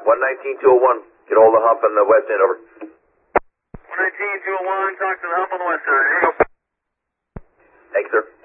119-201, get hold of the hump on the west end, over. 119-201, talk to the hump on the west side. Here you go. Thanks, sir.